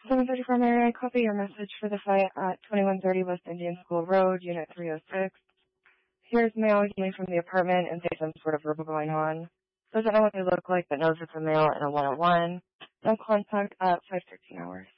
734 Mary, I copy your message for the fight at 2130 West Indian School Road, Unit 306. Here's mail coming from the apartment and there's some sort of verbal going on. Doesn't know what they look like, but knows it's a male and a 101. No contact at 5:13 hours.